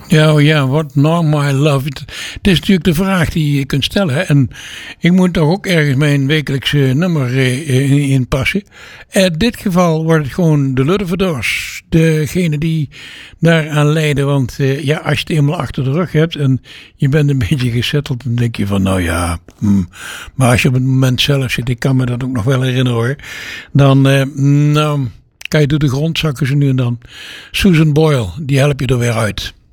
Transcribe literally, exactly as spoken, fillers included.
Ja, oh ja, what not my love. Het, het is natuurlijk de vraag die je kunt stellen. Hè? En ik moet toch ook ergens mijn wekelijkse nummer uh, in, in passen. In dit geval wordt het gewoon de Luddeverdors. Degene die daaraan leiden. Want uh, ja, als je het eenmaal achter de rug hebt en je bent een beetje gesetteld, dan denk je van nou ja. Hmm. Maar als je op het moment zelf zit, ik kan me dat ook nog wel herinneren hoor. Dan, uh, nou, kan je door de grond zakken ze nu en dan. Susan Boyle, die help je er weer uit.